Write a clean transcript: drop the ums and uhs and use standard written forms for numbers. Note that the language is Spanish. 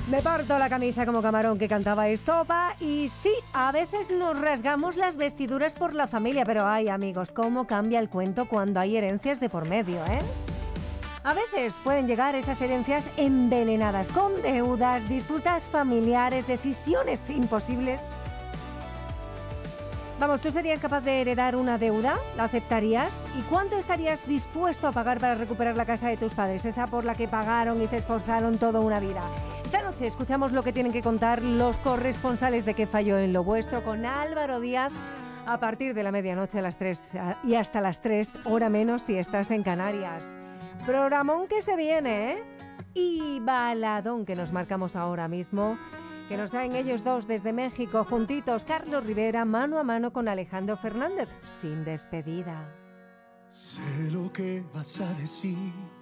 Me parto la camisa como Camarón que cantaba Estopa y sí, a veces nos rasgamos las vestiduras por la familia, pero ay amigos, cómo cambia el cuento cuando hay herencias de por medio, ¿eh? A veces pueden llegar esas herencias envenenadas con deudas, disputas familiares, decisiones imposibles. Vamos, ¿tú serías capaz de heredar una deuda? ¿La aceptarías? ¿Y cuánto estarías dispuesto a pagar para recuperar la casa de tus padres? Esa por la que pagaron y se esforzaron toda una vida. Esta noche escuchamos lo que tienen que contar los corresponsales de Qué falló en lo vuestro con Álvaro Díaz a partir de la medianoche a las 3 y hasta las 3, hora menos si estás en Canarias. Programón que se viene, ¿eh? Y baladón que nos marcamos ahora mismo, que nos traen ellos dos desde México, juntitos, Carlos Rivera, mano a mano con Alejandro Fernández, sin despedida. Sé lo que vas a decir,